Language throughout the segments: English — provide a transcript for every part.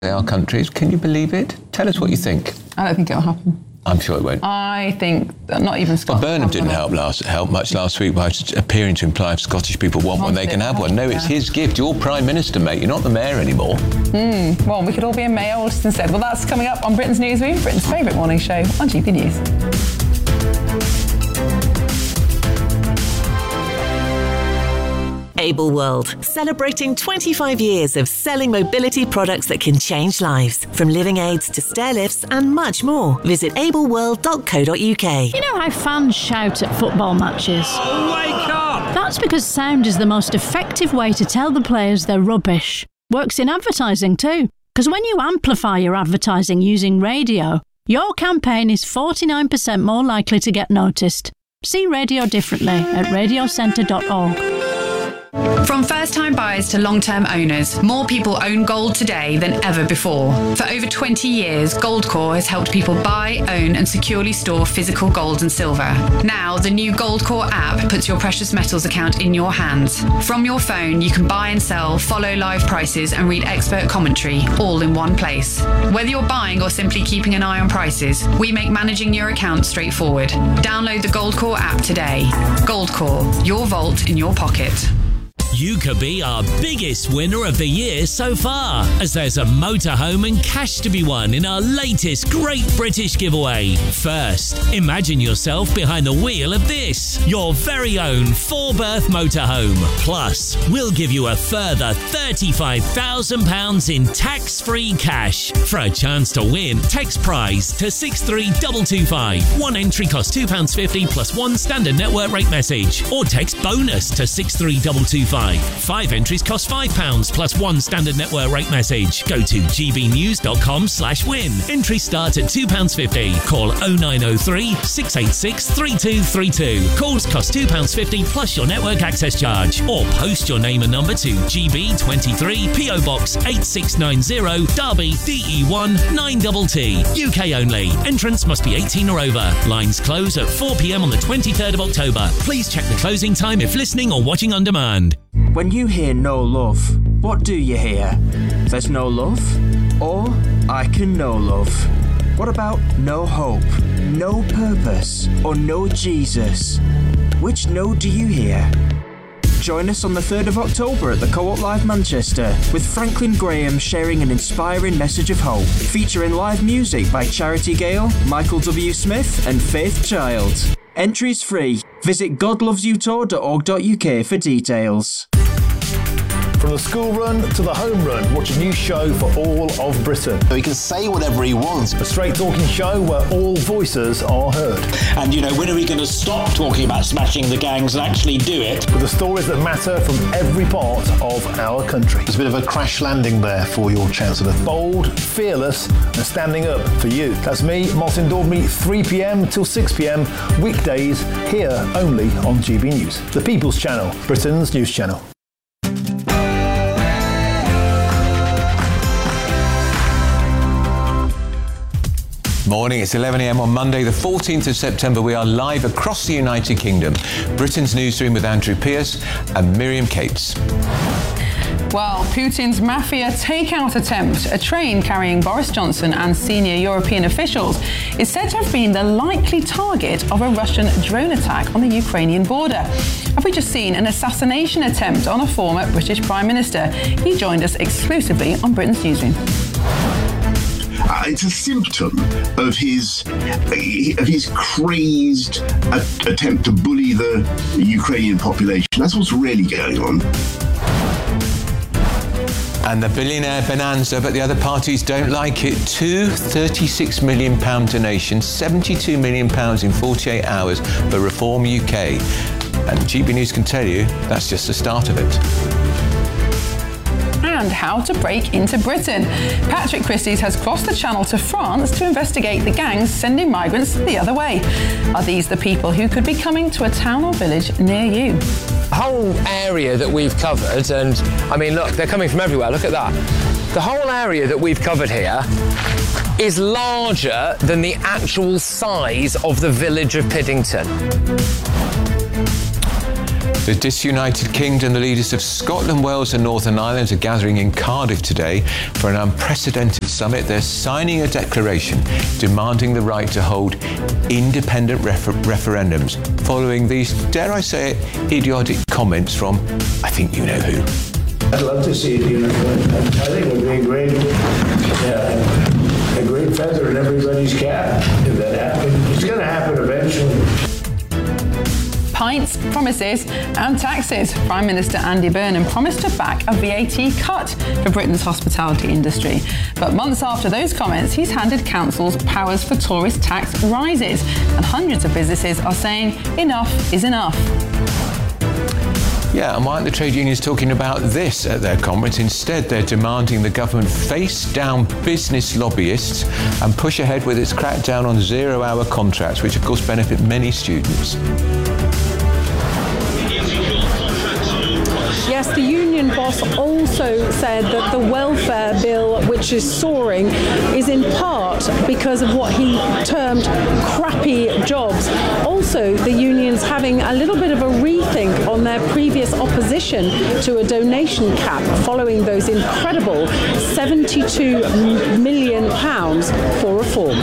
our countries. Can you believe it? Tell us what you think. I don't think it'll happen. I'm sure it won't. I think that not even Scotland. Well, Burnham didn't help much last week by appearing to imply if Scottish people want one, they can have one. No, it's his gift. You're Prime Minister, mate. You're not the Mayor anymore. Well, we could all be in Mayors instead. Well, that's coming up on Britain's Newsroom, Britain's favourite morning show on GB News. Able World, celebrating 25 years of selling mobility products that can change lives. From living aids to stair lifts and much more. Visit ableworld.co.uk. You know how fans shout at football matches? Oh, wake up! That's because sound is the most effective way to tell the players they're rubbish. Works in advertising too. Because when you amplify your advertising using radio, your campaign is 49% more likely to get noticed. See radio differently at radiocentre.org. From first-time buyers to long-term owners, more people own gold today than ever before. For over 20 years, Goldcore has helped people buy, own and securely store physical gold and silver. Now, the new Goldcore app puts your precious metals account in your hands. From your phone, you can buy and sell, follow live prices and read expert commentary, all in one place. Whether you're buying or simply keeping an eye on prices, we make managing your account straightforward. Download the Goldcore app today. Goldcore, your vault in your pocket. You could be our biggest winner of the year so far, as there's a motorhome and cash to be won in our latest Great British Giveaway. First, imagine yourself behind the wheel of this, your very own 4-berth motorhome. Plus, we'll give you a further £35,000 in tax-free cash. For a chance to win, text prize to 63225. One entry costs £2.50 plus one standard network rate message, or text bonus to 63225. 5 entries cost £5 plus one standard network rate message. Go to gbnews.com/win. Entries start at £2.50. Call 0903 686 3232. Calls cost £2.50 plus your network access charge. Or post your name and number to GB23 PO Box 8690 Derby DE1 9TT. UK only. Entrance must be 18 or over. Lines close at 4 p.m. on the 23rd of October. Please check the closing time if listening or watching on demand. When you hear no love, what do you hear? There's no love? Or I can know love? What about no hope, no purpose, or no Jesus? Which no do you hear? Join us on the 3rd of October at the Co-op Live Manchester, with Franklin Graham sharing an inspiring message of hope, featuring live music by Charity Gale, Michael W. Smith and Faith Child. Entries free. Visit godlovesyoutour.org.uk for details. From the school run to the home run, watch a new show for all of Britain. So he can say whatever he wants. A straight talking show where all voices are heard. And, you know, when are we going to stop talking about smashing the gangs and actually do it? With the stories that matter from every part of our country. There's a bit of a crash landing there for your Chancellor. Bold, fearless and standing up for you. That's me, Martin Daubney, 3 p.m. till 6 p.m. weekdays, here only on GB News. The People's Channel, Britain's news channel. Morning, it's 11 a.m. on Monday, the 14th of September. We are live across the United Kingdom. Britain's Newsroom with Andrew Pierce and Miriam Cates. Well, Putin's mafia takeout attempt, a train carrying Boris Johnson and senior European officials, is said to have been the likely target of a Russian drone attack on the Ukrainian border. Have we just seen an assassination attempt on a former British Prime Minister? He joined us exclusively on Britain's Newsroom. It's a symptom of his crazed attempt to bully the Ukrainian population. That's what's really going on. And the billionaire bonanza, but the other parties don't like it. Two £36 million donations, £72 million in 48 hours for Reform UK. And GB News can tell you that's just the start of it. And how to break into Britain. Patrick Christys has crossed the channel to France to investigate the gangs sending migrants the other way. Are these the people who could be coming to a town or village near you? The whole area that we've covered, and I mean, look, they're coming from everywhere, look at that. The whole area that we've covered here is larger than the actual size of the village of Piddington. The disunited kingdom, the leaders of Scotland, Wales and Northern Ireland are gathering in Cardiff today for an unprecedented summit. They're signing a declaration demanding the right to hold independent referendums following these, dare I say it, idiotic comments from, I think you know who. I'd love to see it, you know. I think it would be a great feather in everybody's cap if that happened. It's going to happen eventually. Pints, promises and taxes. Prime Minister Andy Burnham promised to back a VAT cut for Britain's hospitality industry. But months after those comments, he's handed councils powers for tourist tax rises. And hundreds of businesses are saying enough is enough. Yeah, and why aren't the trade unions talking about this at their conference? Instead, they're demanding the government face down business lobbyists and push ahead with its crackdown on zero-hour contracts, which of course benefit many students. Yes, the union boss also said that the welfare bill, which is soaring, is in part because of what he termed crappy jobs. Also, the union's having a little bit of a rethink on their previous opposition to a donation cap following those incredible £72 million for reform.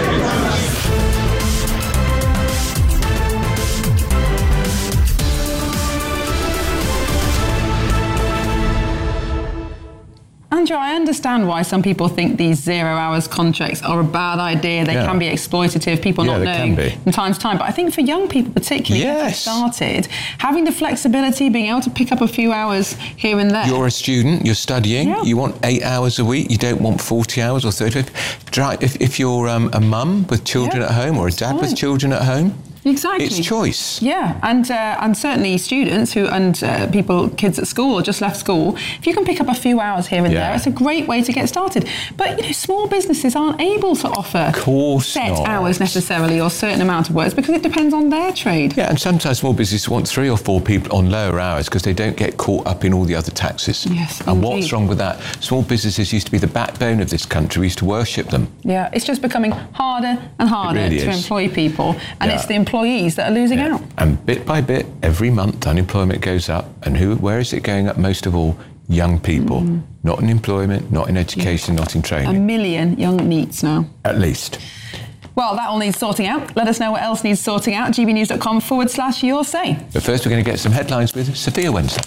Andrew, I understand why some people think these 0 hours contracts are a bad idea. They can be exploitative, people not knowing from time to time. But I think for young people particularly, getting started, having the flexibility, being able to pick up a few hours here and there. You're a student, you're studying, you want 8 hours a week, you don't want 40 hours or 30. If you're a mum with children at home or a dad with children at home, exactly. It's choice. Yeah, and certainly students kids at school or just left school, if you can pick up a few hours here and there, it's a great way to get started. But, you know, small businesses aren't able to offer set hours necessarily or certain amount of work because it depends on their trade. Yeah, and sometimes small businesses want 3 or 4 people on lower hours because they don't get caught up in all the other taxes. Yes, and what's wrong with that? Small businesses used to be the backbone of this country. We used to worship them. Yeah, it's just becoming harder and harder to employ people, and it's the employees that are losing out. And bit by bit, every month, unemployment goes up. And where is it going up most of all? Young people. Not in employment, not in education, not in training. 1 million young NEETs now. At least. Well, that all needs sorting out. Let us know what else needs sorting out. gbnews.com/your say. But first, we're going to get some headlines with Sophia Windsor.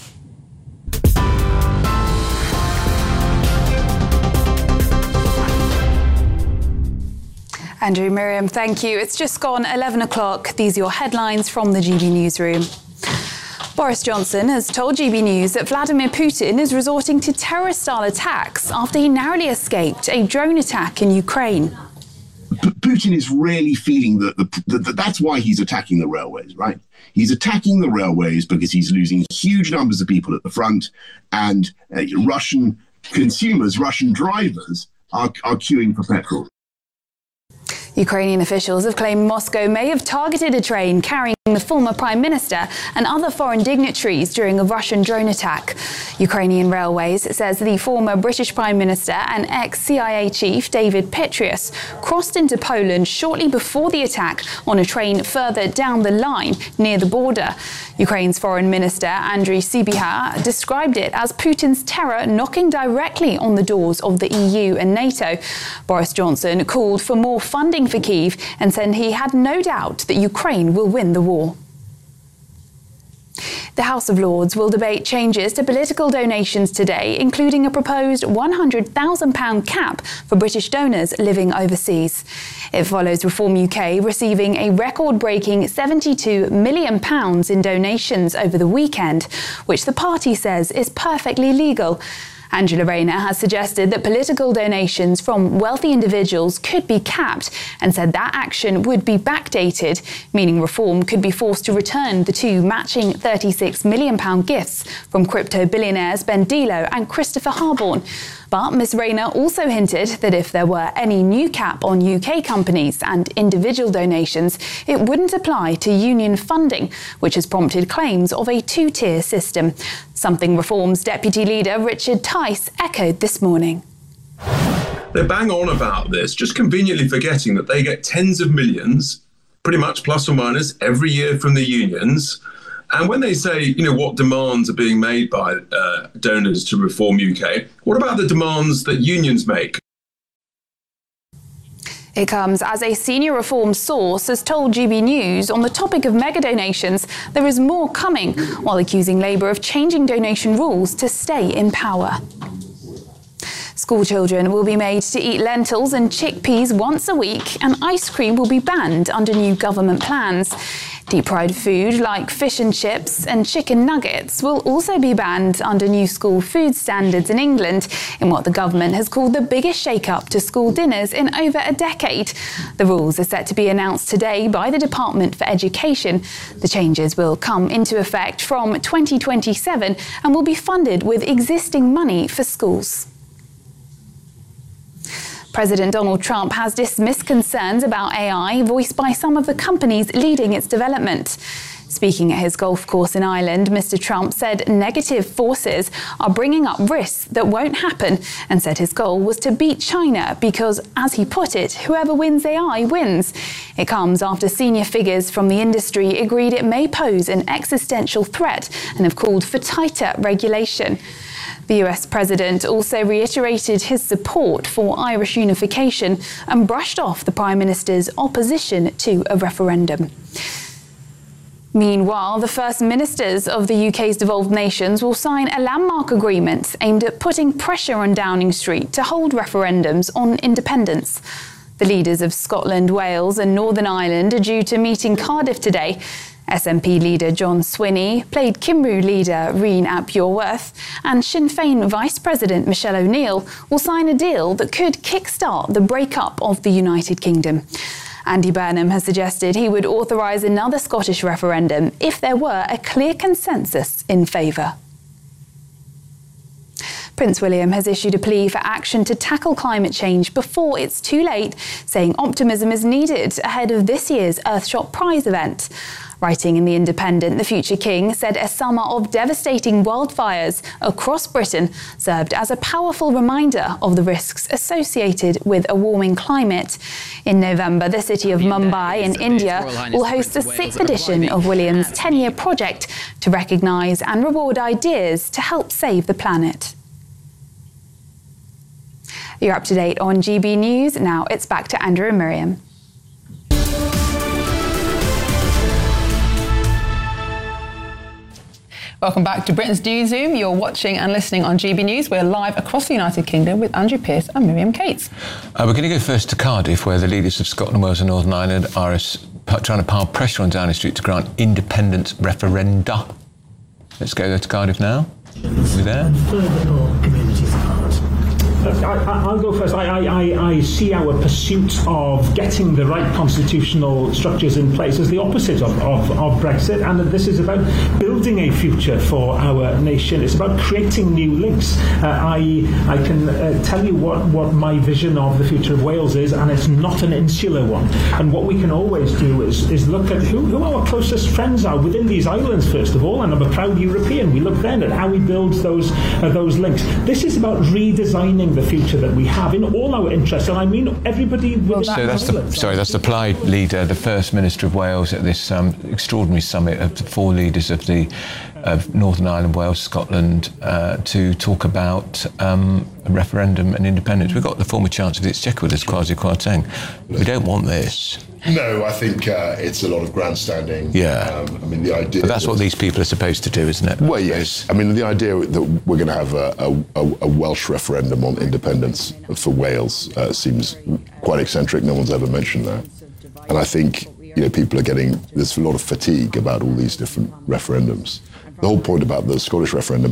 Andrew, Miriam, thank you. It's just gone 11 o'clock. These are your headlines from the GB Newsroom. Boris Johnson has told GB News that Vladimir Putin is resorting to terror-style attacks after he narrowly escaped a drone attack in Ukraine. Putin is really feeling that that's why he's attacking the railways, right? He's attacking the railways because he's losing huge numbers of people at the front, and Russian consumers, Russian drivers are queuing for petrol. Ukrainian officials have claimed Moscow may have targeted a train carrying the former Prime Minister and other foreign dignitaries during a Russian drone attack. Ukrainian Railways says the former British Prime Minister and ex-CIA chief David Petraeus crossed into Poland shortly before the attack on a train further down the line near the border. Ukraine's Foreign Minister Andriy Sybiha described it as Putin's terror knocking directly on the doors of the EU and NATO. Boris Johnson called for more funding for Kyiv and said he had no doubt that Ukraine will win the war. The House of Lords will debate changes to political donations today, including a proposed £100,000 cap for British donors living overseas. It follows Reform UK receiving a record-breaking £72 million in donations over the weekend, which the party says is perfectly legal. Angela Rayner has suggested that political donations from wealthy individuals could be capped and said that action would be backdated, meaning Reform could be forced to return the two matching £36 million gifts from crypto billionaires Ben Dilo and Christopher Harborne. But Ms Rayner also hinted that if there were any new cap on UK companies and individual donations, it wouldn't apply to union funding, which has prompted claims of a two-tier system, something Reform's Deputy Leader Richard Tice echoed this morning. They bang on about this, just conveniently forgetting that they get tens of millions, pretty much plus or minus, every year from the unions. And when they say, what demands are being made by donors to Reform UK, what about the demands that unions make? It comes as a senior Reform source has told GB News on the topic of mega donations there is more coming, while accusing Labour of changing donation rules to stay in power. School children will be made to eat lentils and chickpeas once a week, and ice cream will be banned under new government plans. Deep-fried food like fish and chips and chicken nuggets will also be banned under new school food standards in England, in what the government has called the biggest shake-up to school dinners in over a decade. The rules are set to be announced today by the Department for Education. The changes will come into effect from 2027 and will be funded with existing money for schools. President Donald Trump has dismissed concerns about AI voiced by some of the companies leading its development. Speaking at his golf course in Ireland, Mr. Trump said negative forces are bringing up risks that won't happen, and said his goal was to beat China because, as he put it, whoever wins AI wins. It comes after senior figures from the industry agreed it may pose an existential threat and have called for tighter regulation. The US president also reiterated his support for Irish unification and brushed off the Prime Minister's opposition to a referendum. Meanwhile, the First Ministers of the UK's devolved nations will sign a landmark agreement aimed at putting pressure on Downing Street to hold referendums on independence. The leaders of Scotland, Wales and Northern Ireland are due to meet in Cardiff today. SNP leader John Swinney, Plaid Cymru leader Reen ap Iorwerth and Sinn Féin Vice President Michelle O'Neill will sign a deal that could kickstart the breakup of the United Kingdom. Andy Burnham has suggested he would authorise another Scottish referendum if there were a clear consensus in favour. Prince William has issued a plea for action to tackle climate change before it's too late, saying optimism is needed ahead of this year's Earthshot Prize event. Writing in The Independent, the future king said a summer of devastating wildfires across Britain served as a powerful reminder of the risks associated with a warming climate. In November, the city of Mumbai in India will host the 6th edition of William's 10-year project to recognise and reward ideas to help save the planet. You're up to date on GB News. Now it's back to Andrew and Miriam. Welcome back to Britain's Newsroom. You're watching and listening on GB News. We're live across the United Kingdom with Andrew Pearce and Miriam Cates. We're going to go first to Cardiff, where the leaders of Scotland, Wales and Northern Ireland are trying to pile pressure on Downing Street to grant independence referenda. Let's go to Cardiff now. Are we there? Furthermore, communities apart. I'll go first. I see our pursuit of getting the right constitutional structures in place as the opposite of Brexit, and that this is about building a future for our nation. It's about creating new links. I can tell you what my vision of the future of Wales is, and it's not an insular one. And what we can always do is look at who our closest friends are within these islands, first of all, and I'm a proud European. We look then at how we build those links. This is about redesigning the future that we have in all our interests, and I mean everybody. So that's the Plaid leader, the First Minister of Wales, at this extraordinary summit of the 4 leaders of Northern Ireland, Wales, Scotland, to talk about a referendum and independence. We've got the former Chancellor of the Exchequer with us, Kwasi Kwarteng. We don't want this. No, I think it's a lot of grandstanding. Yeah. I mean, the idea... But that's what these people are supposed to do, isn't it? Well, yes. I mean, the idea that we're going to have a Welsh referendum on independence for Wales seems quite eccentric. No one's ever mentioned that. And I think, people are there's a lot of fatigue about all these different referendums. The whole point about the Scottish referendum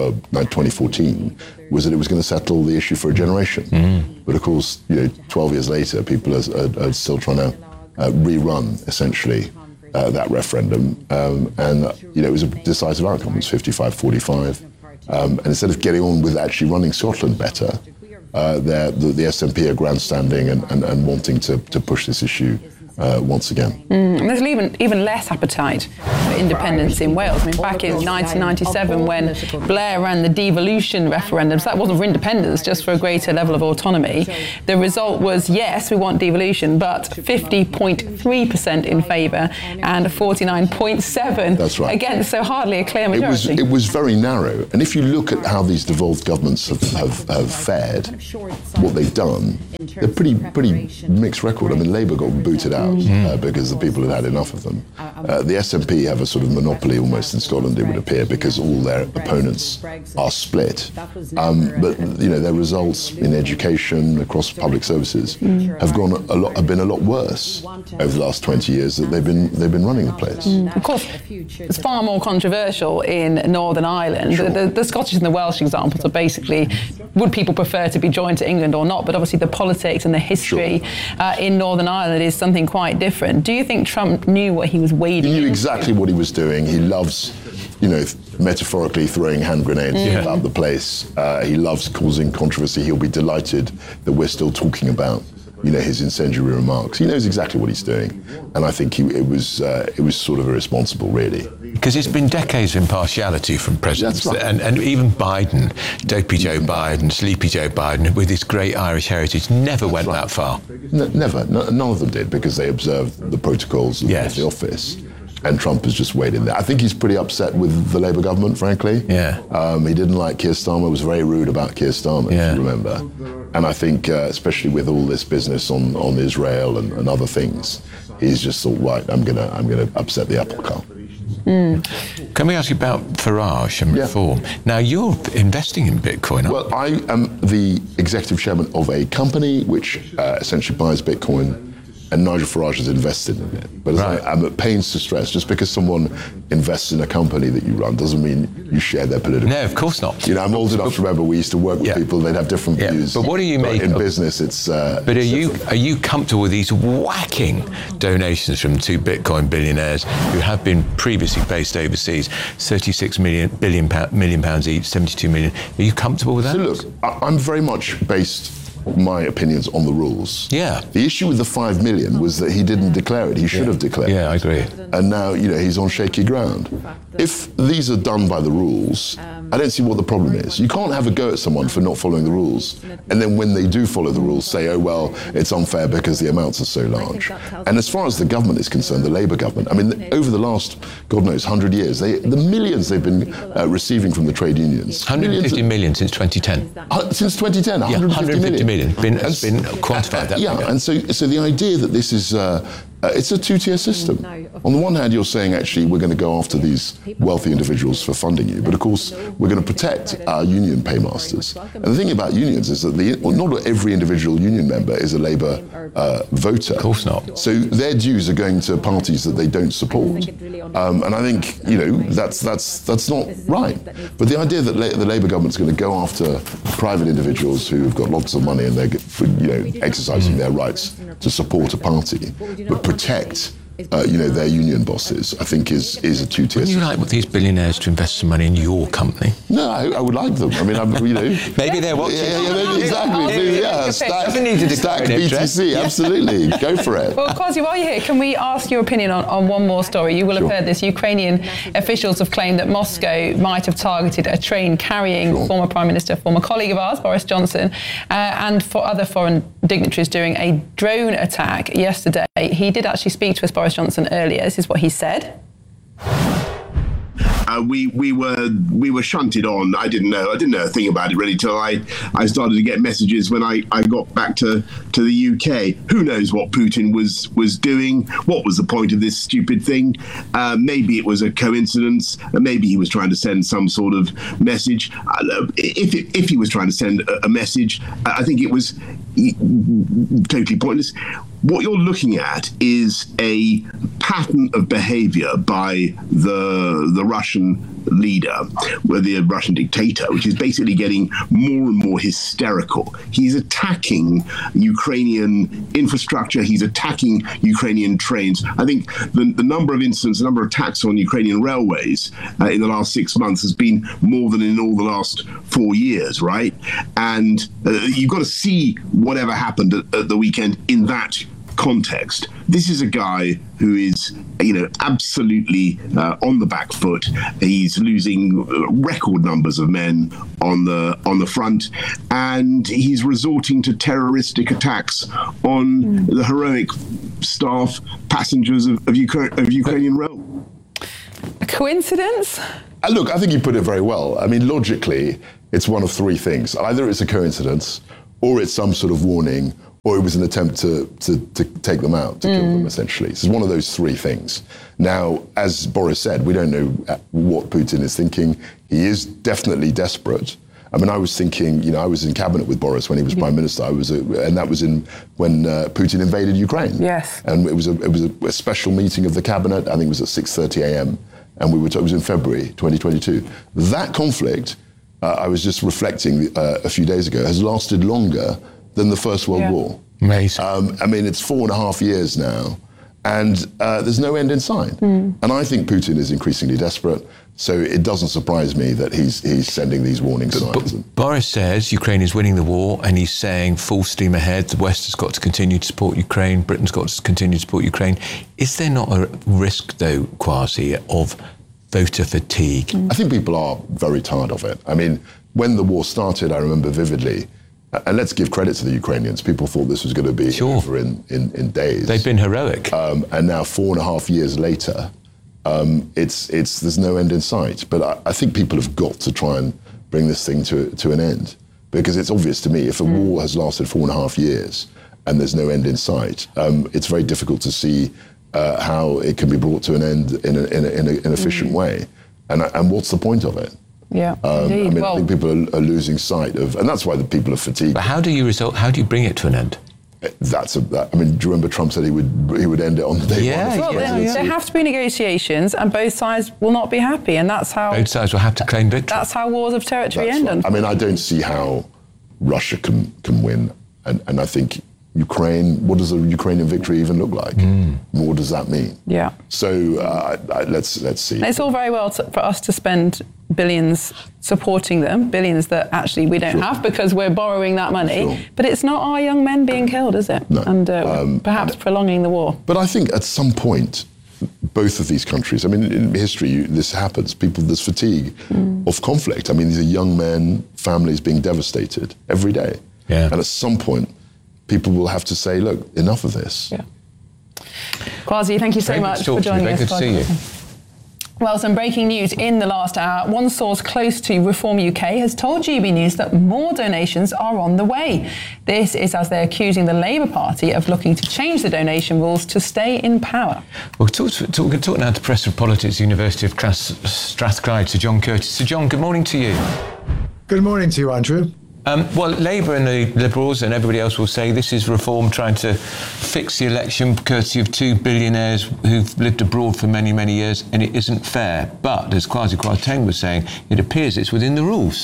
2014 was that it was going to settle the issue for a generation. Mm. But of course, 12 years later, people are still trying to rerun, essentially, that referendum. And it was a decisive outcome. It was 55-45. And instead of getting on with actually running Scotland better, the SNP are grandstanding and wanting to push this issue once again. And there's even less appetite for independence in Wales. I mean, back in 1997, when Blair ran the devolution referendums, that wasn't for independence, just for a greater level of autonomy. The result was, yes, we want devolution, but 50.3% in favour and 49.7% against, so hardly a clear majority. It was very narrow. And if you look at how these devolved governments have fared, what they've done, they're pretty mixed record. I mean, Labour got booted out because the people had enough of them. The SNP have a sort of monopoly almost in Scotland, it would appear, because all their opponents are split. But their results in education across public services have been a lot worse over the last 20 years that they've been running the place. Of course, it's far more controversial in Northern Ireland. Sure. The Scottish and the Welsh examples are basically, would people prefer to be joined to England or not? But obviously the politics and the history in Northern Ireland is something quite different. Do you think Trump knew what he was wading He knew exactly what he was doing. He loves, metaphorically throwing hand grenades about the place. He loves causing controversy. He'll be delighted that we're still talking about his incendiary remarks. He knows exactly what he's doing, and I think it was sort of irresponsible, really. Because it's been decades of impartiality from presidents, and even Biden, Dopey Joe Biden, Sleepy Joe Biden, with his great Irish heritage, never went that far. Never. None of them did, because they observed the protocols of the office. And Trump has just weighed in there. I think he's pretty upset with the Labour government, frankly. Yeah. He didn't like Keir Starmer, was very rude about Keir Starmer, if you remember. And I think, especially with all this business on Israel and other things, he's just thought, right, I'm gonna upset the apple cart. Can we ask you about Farage and reform? Now, you're investing in Bitcoin, aren't Well, I am the executive chairman of a company which essentially buys Bitcoin, and Nigel Farage has invested in it. But I'm at pains to stress, just because someone invests in a company that you run doesn't mean you share their political No, of course not. I'm old enough to remember we used to work with people, they'd have different views. But what do you make in business? It's. But are you comfortable with these whacking donations from two Bitcoin billionaires who have been previously based overseas, 36 million pounds each, 72 million? Are you comfortable with that? So look, I'm very much based my opinions on the rules. Yeah. The issue with the 5 million was that he didn't declare it. He should have declared it. Yeah, I agree. And now, he's on shaky ground. If these are done by the rules, I don't see what the problem is. You can't have a go at someone for not following the rules, and then when they do follow the rules, say, oh, well, it's unfair because the amounts are so large. And as far as the government is concerned, the Labour government, I mean, over the last, God knows, 100 years, the millions they've been receiving from the trade unions. 150 million since 2010. Since 2010, 150 million. Has been quantified that. And so the idea that this is it's a two-tier system. On the one hand, you're saying, actually, we're going to go after these wealthy individuals for funding you, but of course, we're going to protect our union paymasters. And the thing about unions is that not every individual union member is a Labour voter. Of course not. So their dues are going to parties that they don't support. And I think, that's not right. But the idea that the Labour government's going to go after private individuals who have got lots of money and they're exercising their rights to support a party, but protect their union bosses, I think is a two-tier. Would you like these billionaires to invest some money in your company? No, I would like them. I mean, maybe they're watching. Maybe, exactly. Stack BTC, absolutely. Go for it. Well, Kwasi, while you're here, can we ask your opinion on one more story? You will have heard this. Ukrainian officials have claimed that Moscow might have targeted a train carrying former Prime Minister, former colleague of ours, Boris Johnson, and for other foreign dignitaries during a drone attack yesterday. He did actually speak to us, Boris Johnson, earlier. This is what he said. We were shunted on. I didn't know a thing about it really till I started to get messages when I got back to the UK. Who knows what Putin was doing? What was the point of this stupid thing? Maybe it was a coincidence. Maybe he was trying to send some sort of message. If he was trying to send a message, I think it was totally pointless. What you're looking at is a pattern of behavior by the Russian leader, the Russian dictator, which is basically getting more and more hysterical. He's attacking Ukrainian infrastructure. He's attacking Ukrainian trains. I think the number of incidents, the number of attacks on Ukrainian railways in the last 6 months has been more than in all the last 4 years, right? And you've got to see whatever happened at the weekend in that context, this is a guy who is, absolutely on the back foot. He's losing record numbers of men on the front, and he's resorting to terroristic attacks on the heroic staff, passengers of Ukrainian rail. A coincidence? Look, I think you put it very well. I mean, logically, it's one of three things. Either it's a coincidence, or it's some sort of warning, or it was an attempt to take them out, to kill them, essentially. So it's one of those three things. Now, as Boris said, we don't know what Putin is thinking. He is definitely desperate. I mean, I was thinking, I was in cabinet with Boris when he was prime minister. And that was when Putin invaded Ukraine. Yes. And it was a special meeting of the cabinet. I think it was at 6:30 a.m. And it was in February 2022. That conflict, I was just reflecting a few days ago, has lasted longer than the First World War. Amazing. I mean, it's 4.5 years now, and there's no end in sight. And I think Putin is increasingly desperate, so it doesn't surprise me that he's sending these warning signs. Boris says Ukraine is winning the war, and he's saying full steam ahead. The West has got to continue to support Ukraine. Britain's got to continue to support Ukraine. Is there not a risk, though, Kwasi, of voter fatigue? I think people are very tired of it. I mean, when the war started, I remember vividly, and let's give credit to the Ukrainians. People thought this was going to be over in days. They've been heroic. And now 4.5 years later, there's no end in sight. But I think people have got to try and bring this thing to an end, because it's obvious to me, if a war has lasted 4.5 years and there's no end in sight, it's very difficult to see how it can be brought to an end in an efficient way. And what's the point of it? Yeah, indeed. I think people are losing sight of, and that's why the people are fatigued. But how do you bring it to an end? Do you remember Trump said he would end it on the day one? Well, there have to be negotiations, and both sides will not be happy, and that's how both sides will have to claim victory. That's how wars of territory end. Right. I mean, I don't see how Russia can win, and I think Ukraine. What does a Ukrainian victory even look like? What does that mean? Yeah. So let's see. And it's all very well for us to spend billions supporting them, billions that actually we don't have because we're borrowing that money. But it's not our young men being killed, is it? No. And perhaps prolonging the war. But I think at some point, both of these countries, I mean, in history, this happens. There's fatigue of conflict. I mean, these are young men, families being devastated every day. Yeah. And at some point, people will have to say, look, enough of this. Yeah. Kwasi, thank you so much for joining us. Very good to see you. Well, some breaking news in the last hour. One source close to Reform UK has told GB News that more donations are on the way. This is as they're accusing the Labour Party of looking to change the donation rules to stay in power. We're going to talk now to Professor of Politics, University of Strathclyde, Sir John Curtis. Sir John, good morning to you. Good morning to you, Andrew. Well, Labour and the Liberals and everybody else will say this is Reform trying to fix the election courtesy of two billionaires who've lived abroad for many, many years, and it isn't fair. But, as Kwasi Kwarteng was saying, it appears it's within the rules.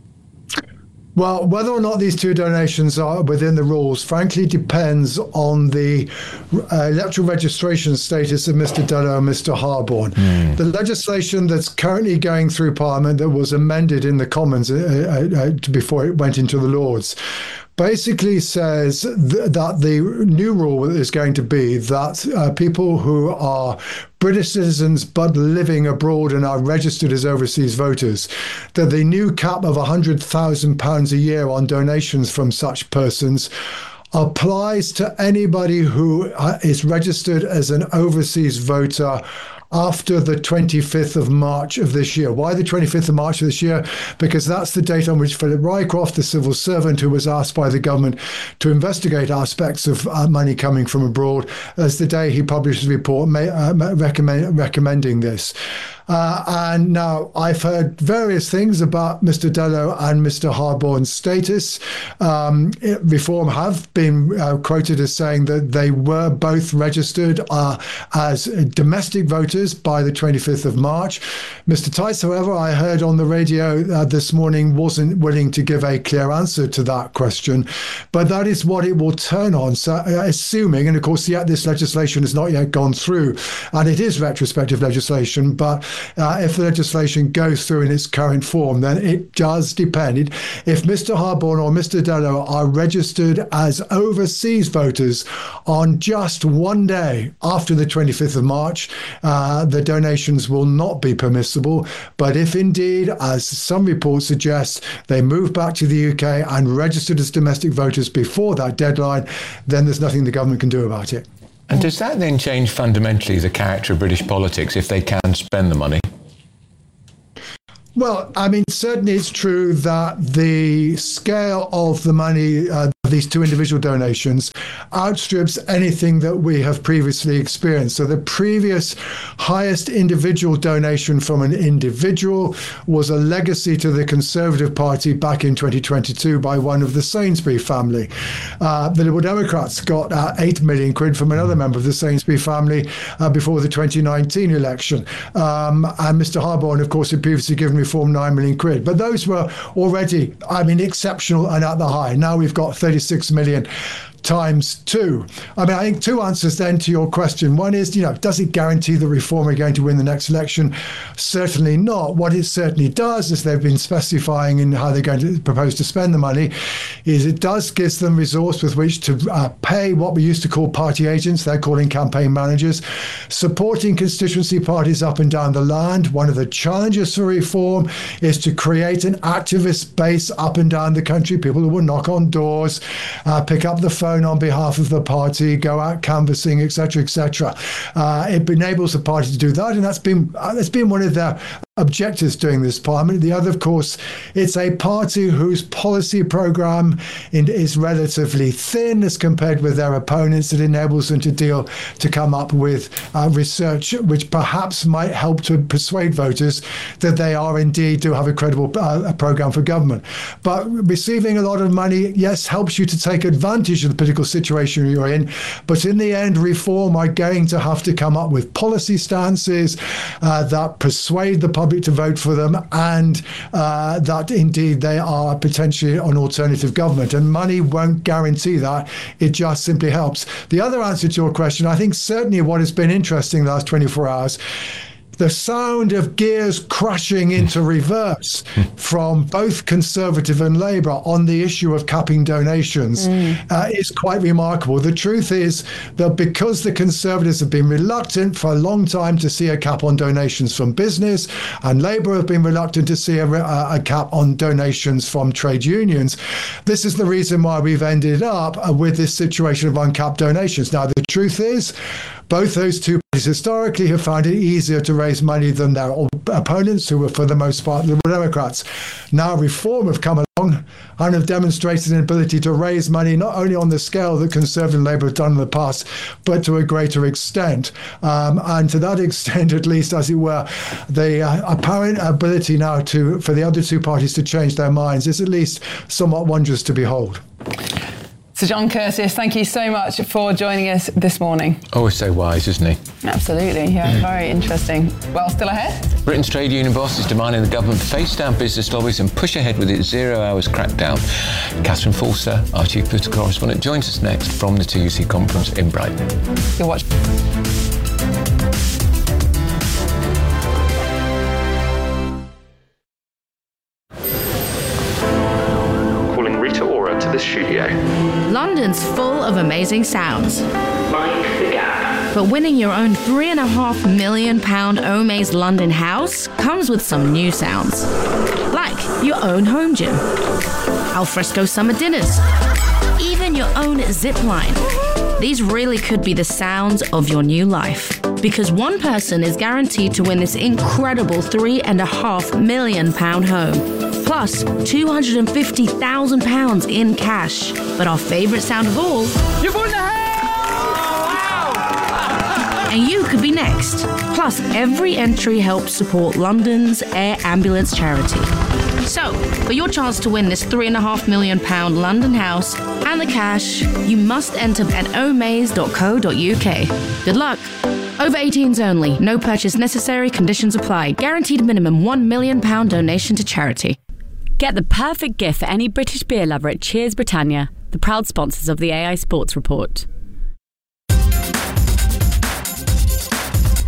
Well, whether or not these two donations are within the rules, frankly, depends on the electoral registration status of Mr. Dello and Mr. Harborne. The legislation that's currently going through Parliament that was amended in the Commons before it went into the Lords basically says that the new rule is going to be that people who are British citizens but living abroad and are registered as overseas voters, that the new cap of £100,000 a year on donations from such persons applies to anybody who is registered as an overseas voter after the 25th of March of this year. Why the 25th of March of this year? Because that's the date on which Philip Rycroft, the civil servant who was asked by the government to investigate aspects of money coming from abroad, as the day he published a report recommending this. And now I've heard various things about Mr. Dello and Mr. Harborne's status. Reform have been quoted as saying that they were both registered as domestic voters by the 25th of March. Mr. Tice, however, I heard on the radio this morning wasn't willing to give a clear answer to that question, but that is what it will turn on. So assuming, and of course, yet this legislation has not yet gone through, and it is retrospective legislation, but if the legislation goes through in its current form, then it does depend. If Mr. Harborne or Mr. Dello are registered as overseas voters on just one day after the 25th of March, the donations will not be permissible. But if indeed, as some reports suggest, they move back to the UK and registered as domestic voters before that deadline, then there's nothing the government can do about it. And does that then change fundamentally the character of British politics if they can spend the money? Well, I mean, certainly it's true that the scale of the money, these two individual donations, outstrips anything that we have previously experienced. So the previous highest individual donation from an individual was a legacy to the Conservative Party back in 2022 by one of the Sainsbury family. The Liberal Democrats got 8 million quid from another member of the Sainsbury family before the 2019 election. And Mr. Harborne, of course, had previously given Reform 9 million quid. But those were already, exceptional and at the high. Now we've got 36 million times two. I mean, I think two answers then to your question. One is, does it guarantee that Reform are going to win the next election? Certainly not. What it certainly does, as they've been specifying in how they're going to propose to spend the money, is it does give them resource with which to pay what we used to call party agents. They're calling campaign managers, supporting constituency parties up and down the land. One of the challenges for Reform is to create an activist base up and down the country, people who will knock on doors, pick up the phone on behalf of the party, go out canvassing, etc., etc. It enables the party to do that, and that's been one of their objectives during this parliament. The other, of course, it's a party whose policy programme is relatively thin as compared with their opponents. It enables them to come up with research which perhaps might help to persuade voters that they do have a credible programme for government. But receiving a lot of money, yes, helps you to take advantage of the political situation you're in. But in the end, Reform are going to have to come up with policy stances that persuade the public to vote for them, and that indeed they are potentially an alternative government. And money won't guarantee that. It just simply helps. The other answer to your question, I think certainly what has been interesting the last 24 hours, the sound of gears crashing into reverse from both Conservative and Labour on the issue of capping donations is quite remarkable. The truth is that because the Conservatives have been reluctant for a long time to see a cap on donations from business, and Labour have been reluctant to see a cap on donations from trade unions, this is the reason why we've ended up with this situation of uncapped donations. Now, the truth is, both those two parties historically have found it easier to raise money than their opponents, who were for the most part Liberal Democrats. Now Reform have come along and have demonstrated an ability to raise money not only on the scale that Conservative and Labour have done in the past, but to a greater extent. And to that extent, at least, as it were, the apparent ability now for the other two parties to change their minds is at least somewhat wondrous to behold. Sir John Curtice, thank you so much for joining us this morning. Always so wise, isn't he? Absolutely, yeah, very interesting. Well, still ahead? Britain's trade union boss is demanding the government face down business lobbies and push ahead with its 0 hours crackdown. Catherine Forster, our chief political correspondent, joins us next from the TUC conference in Brighton. You're watching. The studio. London's full of amazing sounds. Like the Gap. But winning your own £3.5 million Omaze London house comes with some new sounds. Like your own home gym, alfresco summer dinners, even your own zip line. These really could be the sounds of your new life. Because one person is guaranteed to win this incredible £3.5 million home. Plus £250,000 in cash. But our favourite sound of all... You've won the house! And you could be next. Plus, every entry helps support London's Air Ambulance charity. So, for your chance to win this £3.5 million London house and the cash, you must enter at omaze.co.uk. Good luck. Over 18s only. No purchase necessary. Conditions apply. Guaranteed minimum £1 million donation to charity. Get the perfect gift for any British beer lover at Cheers Britannia, the proud sponsors of the AI Sports Report.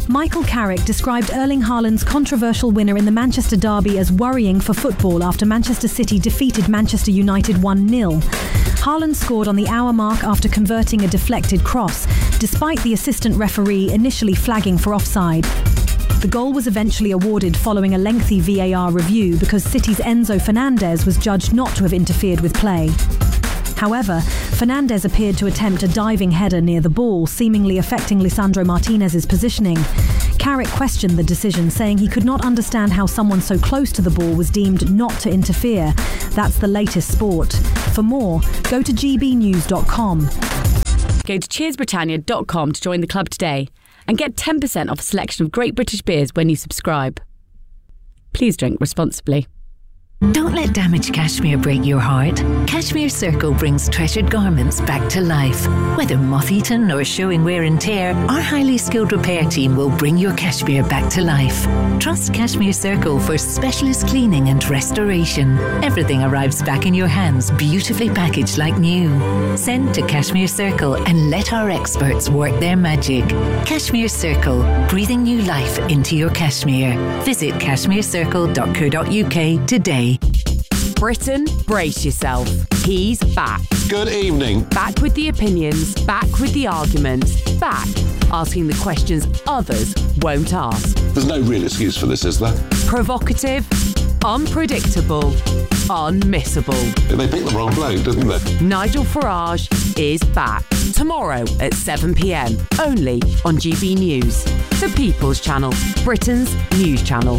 Michael Carrick described Erling Haaland's controversial winner in the Manchester derby as worrying for football after Manchester City defeated Manchester United 1-0. Haaland scored on the hour mark after converting a deflected cross, despite the assistant referee initially flagging for offside. The goal was eventually awarded following a lengthy VAR review because City's Enzo Fernandez was judged not to have interfered with play. However, Fernandez appeared to attempt a diving header near the ball, seemingly affecting Lisandro Martinez's positioning. Carrick questioned the decision, saying he could not understand how someone so close to the ball was deemed not to interfere. That's the latest sport. For more, go to gbnews.com. Go to cheersbritannia.com to join the club today and get 10% off a selection of great British beers when you subscribe. Please drink responsibly. Don't let damaged cashmere break your heart. Cashmere Circle brings treasured garments back to life. Whether moth-eaten or showing wear and tear, our highly skilled repair team will bring your cashmere back to life. Trust Cashmere Circle for specialist cleaning and restoration. Everything arrives back in your hands, beautifully packaged like new. Send to Cashmere Circle and let our experts work their magic. Cashmere Circle, breathing new life into your cashmere. Visit cashmerecircle.co.uk today. Britain, brace yourself. He's back. Good evening. Back with the opinions, back with the arguments, back asking the questions others won't ask. There's no real excuse for this, is there? Provocative, unpredictable, unmissable. They picked the wrong bloke, didn't they? Nigel Farage is back. Tomorrow at 7 p.m, only on GB News. The People's Channel, Britain's news channel.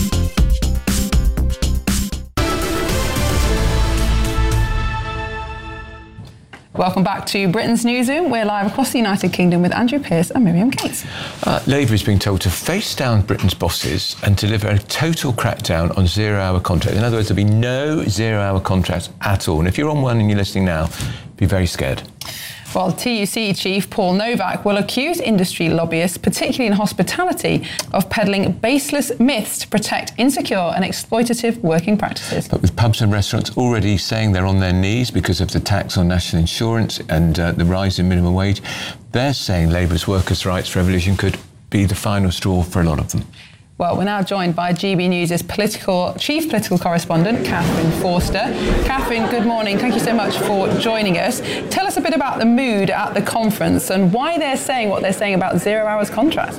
Welcome back to Britain's Newsroom. We're live across the United Kingdom with Andrew Pearce and Miriam Cates. Labour is being told to face down Britain's bosses and deliver a total crackdown on zero-hour contracts. In other words, there'll be no zero-hour contracts at all. And if you're on one and you're listening now, be very scared. Well, TUC chief Paul Novak will accuse industry lobbyists, particularly in hospitality, of peddling baseless myths to protect insecure and exploitative working practices. But with pubs and restaurants already saying they're on their knees because of the tax on national insurance and the rise in minimum wage, they're saying Labour's workers' rights revolution could be the final straw for a lot of them. Well, we're now joined by GB News' chief political correspondent, Catherine Forster. Catherine, good morning. Thank you so much for joining us. Tell us a bit about the mood at the conference and why they're saying what they're saying about zero hours contracts.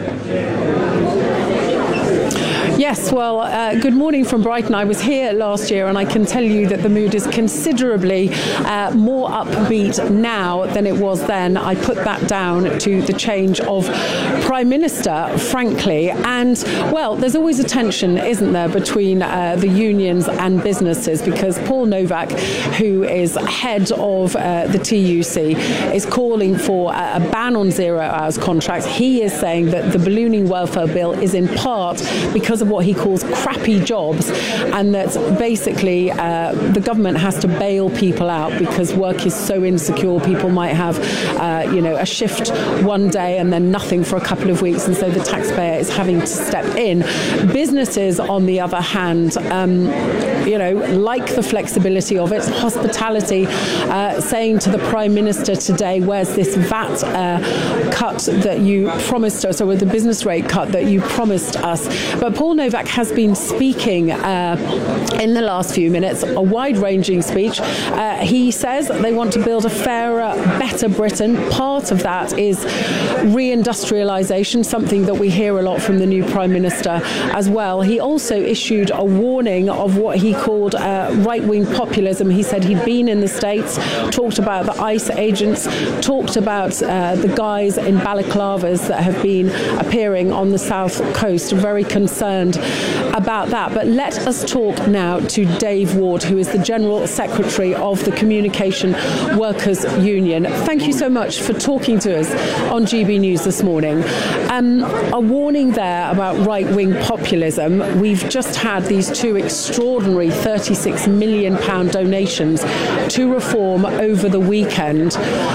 Yes, well, good morning from Brighton. I was here last year and I can tell you that the mood is considerably more upbeat now than it was then. I put that down to the change of Prime Minister, frankly. And, well, there's always a tension, isn't there, between the unions and businesses, because Paul Novak, who is head of the TUC, is calling for a ban on zero hours contracts. He is saying that the ballooning welfare bill is in part because of what he calls crappy jobs, and that basically the government has to bail people out because work is so insecure. People might have a shift one day and then nothing for a couple of weeks, and so the taxpayer is having to step in. Businesses, on the other hand, like the flexibility of it. Hospitality saying to the Prime Minister today, where's this VAT cut that you promised us, or the business rate cut that you promised us? But Paul Novak has been speaking in the last few minutes, a wide-ranging speech. He says they want to build a fairer, better Britain. Part of that is reindustrialisation, something that we hear a lot from the new Prime Minister as well. He also issued a warning of what he called right-wing populism. He said he'd been in the States, talked about the ICE agents, talked about the guys in balaclavas that have been appearing on the south coast, very concerned about that. But let us talk now to Dave Ward, who is the General Secretary of the Communication Workers Union. Thank you so much for talking to us on GB News this morning. A warning there about right-wing populism. We've just had these two extraordinary £36 million donations to Reform over the weekend.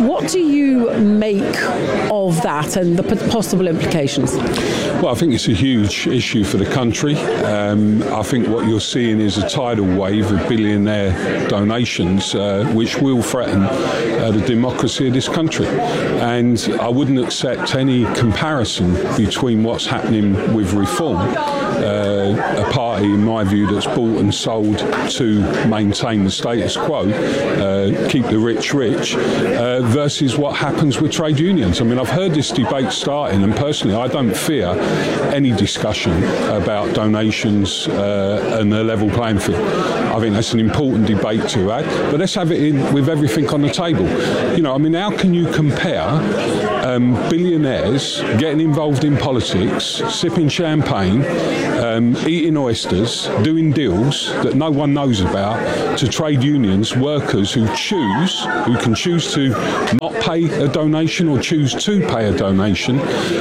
What do you make of that and the possible implications? Well, I think it's a huge issue for the country. I think what you're seeing is a tidal wave of billionaire donations, which will threaten the democracy of this country. And I wouldn't accept any comparison between what's happening with Reform, a party, in my view, that's bought and sold to maintain the status quo, keep the rich rich, versus what happens with trade unions. I mean, I've heard this debate starting, and personally, I don't fear any discussion about donations and a level playing field. I think that's an important debate to have, but let's have it in with everything on the table. You know, I mean, how can you compare billionaires getting involved in politics, sipping champagne, eating oysters, doing deals that no one knows about, to trade unions, workers who can choose to not pay a donation or choose to pay a donation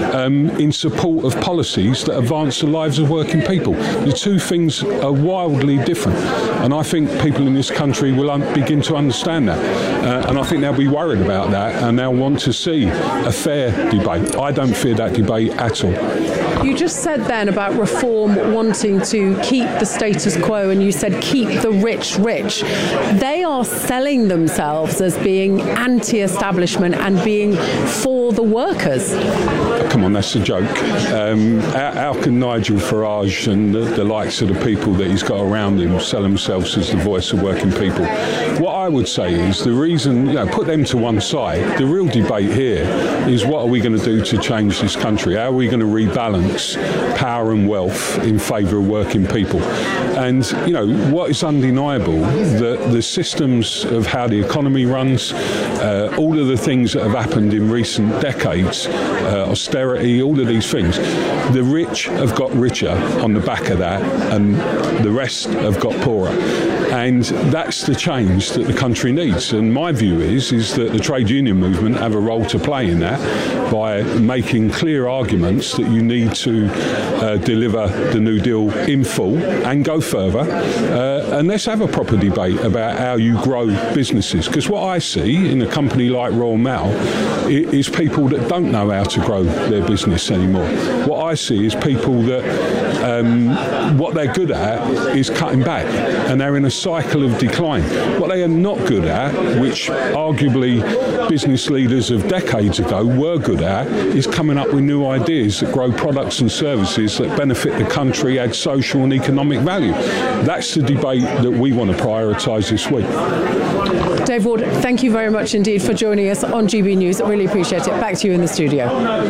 in support of policies that advance the lives of working people? The two things are wildly different, and I think people in this country will begin to understand that, and I think they'll be worried about that, and they'll want to see a fair debate. I don't fear that debate at all. You just said then about Reform wanting to keep the status quo, and you said keep the rich rich. They are selling themselves as being anti-establishment and being for the workers. Come on, that's a joke. How can Nigel Farage and the likes of the people that he's got around him sell themselves as the voice of working people? What I would say is the reason, put them to one side. The real debate here is what are we going to do to change this country? How are we going to rebalance power and wealth in favour of working people? And, what is undeniable, that the systems of how the economy runs, all of the things that have happened in recent decades, austerity, all of these things, the rich have got richer on the back of that, and the rest have got poorer. And that's the change that the country needs. And my view is that the trade union movement have a role to play in that by making clear arguments that you need to deliver the New Deal in full and go further. And let's have a proper debate about how you grow businesses. Because what I see in a company like Royal Mail is people that don't know how to grow their business anymore. What I see is people that what they're good at is cutting back, and they're in a cycle of decline. What they are not good at, which arguably business leaders of decades ago were good at, is coming up with new ideas that grow products and services that benefit the country, add social and economic value. That's the debate that we want to prioritise this week. Dave Ward, thank you very much indeed for joining us on GB News. I really appreciate it. Back to you in the studio.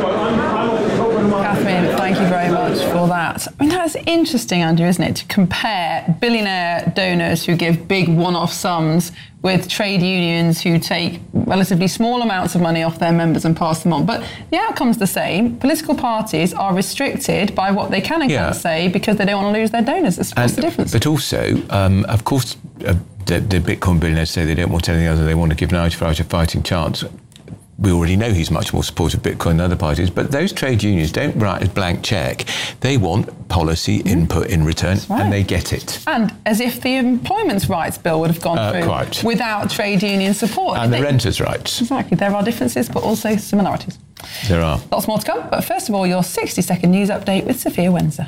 Catherine, thank you very much for that. I mean, that's interesting, Andrew, isn't it, to compare billionaire donors who give big one-off sums with trade unions who take relatively small amounts of money off their members and pass them on. But the outcome's the same. Political parties are restricted by what they can and can't say because they don't want to lose their donors. What's the difference? But also, of course, the Bitcoin billionaires say they don't want anything other. They want to give Nigel Farage a fighting chance. We already know he's much more supportive of Bitcoin than other parties, but those trade unions don't write a blank cheque. They want policy input in return, and they get it. And as if the Employment Rights Bill would have gone through without trade union support. And the renters' rights. Exactly. There are differences, but also similarities. There are. Lots more to come, but first of all, your 60-second news update with Sophia Wenzer.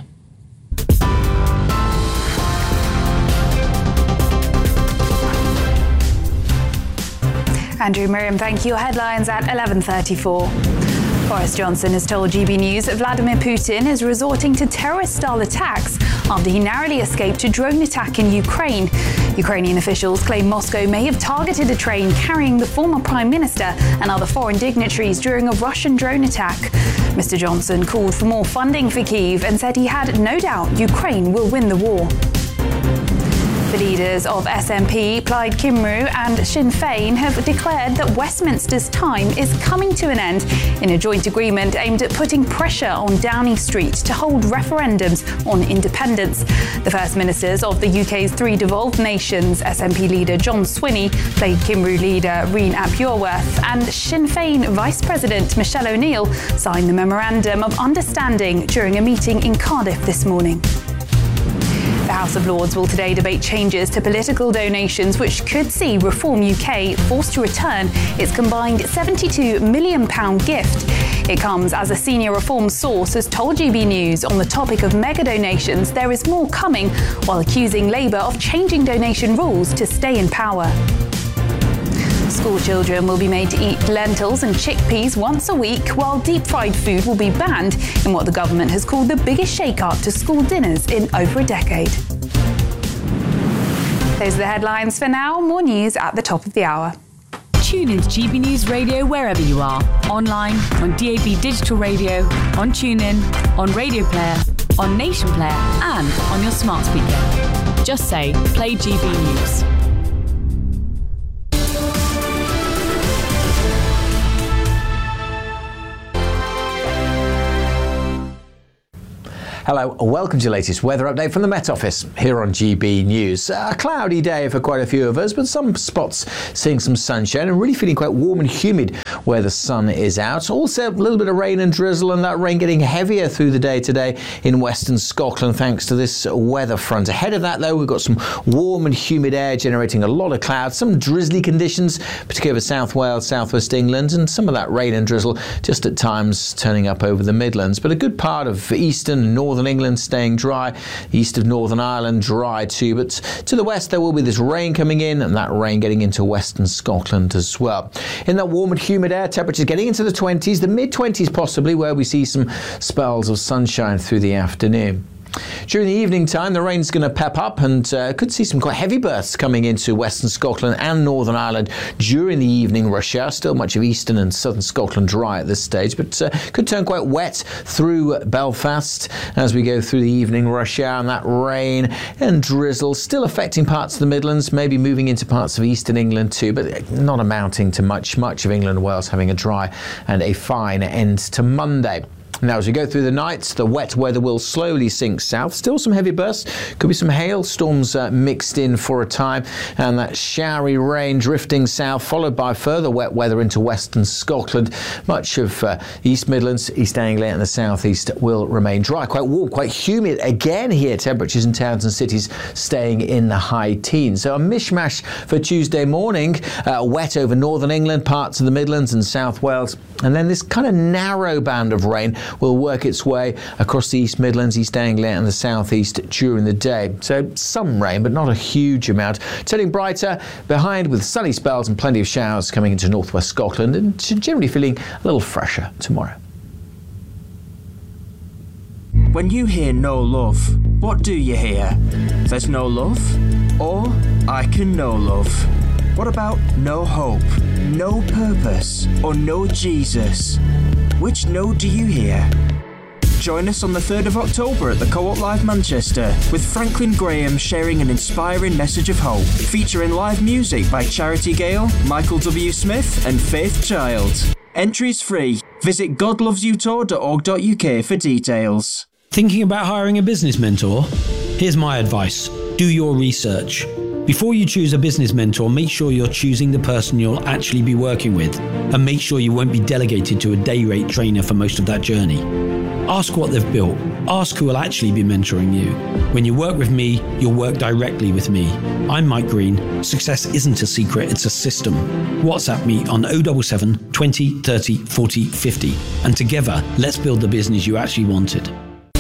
Andrew, Miriam, thank you. Your headlines at 11:34. Boris Johnson has told GB News that Vladimir Putin is resorting to terrorist-style attacks after he narrowly escaped a drone attack in Ukraine. Ukrainian officials claim Moscow may have targeted a train carrying the former Prime Minister and other foreign dignitaries during a Russian drone attack. Mr. Johnson called for more funding for Kyiv and said he had no doubt Ukraine will win the war. The leaders of SNP, Plaid Cymru and Sinn Féin have declared that Westminster's time is coming to an end in a joint agreement aimed at putting pressure on Downing Street to hold referendums on independence. The First Ministers of the UK's three devolved nations, SNP leader John Swinney, Plaid Cymru leader Reen ap Iorwerth and Sinn Féin Vice President Michelle O'Neill, signed the Memorandum of Understanding during a meeting in Cardiff this morning. The House of Lords will today debate changes to political donations which could see Reform UK forced to return its combined £72 million gift. It comes as a senior Reform source has told GB News on the topic of mega donations there is more coming, while accusing Labour of changing donation rules to stay in power. School children will be made to eat lentils and chickpeas once a week, while deep-fried food will be banned in what the government has called the biggest shake-up to school dinners in over a decade. Those are the headlines for now. More news at the top of the hour. Tune into GB News Radio wherever you are. Online, on DAB Digital Radio, on TuneIn, on Radio Player, on Nation Player and on your smart speaker. Just say, play GB News. Hello, welcome to your latest weather update from the Met Office here on GB News. A cloudy day for quite a few of us, but some spots seeing some sunshine and really feeling quite warm and humid where the sun is out. Also, a little bit of rain and drizzle, and that rain getting heavier through the day today in western Scotland thanks to this weather front. Ahead of that, though, we've got some warm and humid air generating a lot of clouds, some drizzly conditions, particularly over South Wales, southwest England, and some of that rain and drizzle just at times turning up over the Midlands. But a good part of eastern and northern England staying dry, east of Northern Ireland dry too, but to the west there will be this rain coming in, and that rain getting into western Scotland as well. In that warm and humid air, temperatures getting into the 20s, the mid-20s possibly, where we see some spells of sunshine through the afternoon. During the evening time, the rain's going to pep up and could see some quite heavy bursts coming into western Scotland and Northern Ireland during the evening rush hour. Still much of eastern and southern Scotland dry at this stage, but could turn quite wet through Belfast as we go through the evening rush hour, and that rain and drizzle still affecting parts of the Midlands, maybe moving into parts of eastern England too, but not amounting to much of England and Wales having a dry and a fine end to Monday. Now, as we go through the night, the wet weather will slowly sink south. Still some heavy bursts. Could be some hailstorms mixed in for a time, and that showery rain drifting south, followed by further wet weather into western Scotland. Much of East Midlands, East Anglia and the southeast will remain dry. Quite warm, quite humid again here. Temperatures in towns and cities staying in the high teens. So a mishmash for Tuesday morning. Wet over northern England, parts of the Midlands and South Wales. And then this kind of narrow band of rain will work its way across the East Midlands, East Anglia and the southeast during the day. So some rain, but not a huge amount. Turning brighter behind with sunny spells and plenty of showers coming into northwest Scotland, and generally feeling a little fresher tomorrow. When you hear no love, what do you hear? There's no love? Or I can know love. What about no hope, no purpose, or no Jesus? Which no do you hear? Join us on the 3rd of October at the Co-op Live Manchester, with Franklin Graham sharing an inspiring message of hope, featuring live music by Charity Gale, Michael W. Smith and Faith Child. Entries free. Visit godlovesyoutour.org.uk for details. Thinking about hiring a business mentor? Here's my advice. Do your research. Before you choose a business mentor, make sure you're choosing the person you'll actually be working with, and make sure you won't be delegated to a day rate trainer for most of that journey. Ask what they've built. Ask who will actually be mentoring you. When you work with me, you'll work directly with me. I'm Mike Green. Success isn't a secret, it's a system. WhatsApp me on 077 20 30 40 50, and together, let's build the business you actually wanted.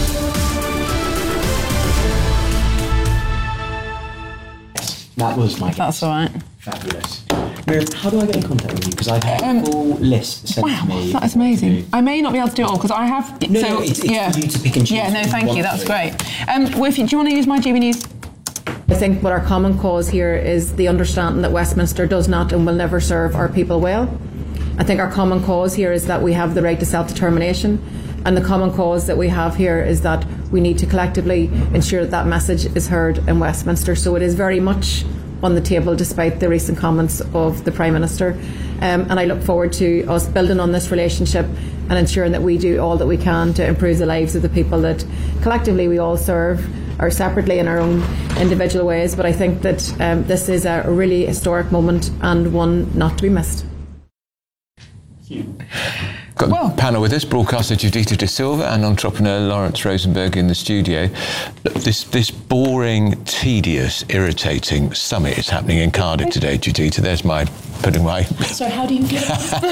That was my guess. That's all right. Fabulous. Miriam, how do I get in contact with you? Because I've had a full list sent to me. That is amazing. I may not be able to do it all because I have. No, it's for you to pick and choose. Yeah, no, thank you. That's great. Well, do you want to use my GB News? I think what our common cause here is the understanding that Westminster does not and will never serve our people well. I think our common cause here is that we have the right to self-determination, and the common cause that we have here is that we need to collectively ensure that that message is heard in Westminster. So it is very much on the table despite the recent comments of the Prime Minister. And I look forward to us building on this relationship and ensuring that we do all that we can to improve the lives of the people that collectively we all serve, or separately in our own individual ways. But I think that this is a really historic moment and one not to be missed. Got a panel with us, broadcaster Judita De Silva and entrepreneur Lawrence Rosenberg in the studio. Look, this boring, tedious, irritating summit is happening in Cardiff today, Judita. There's my putting my... So how do you feel?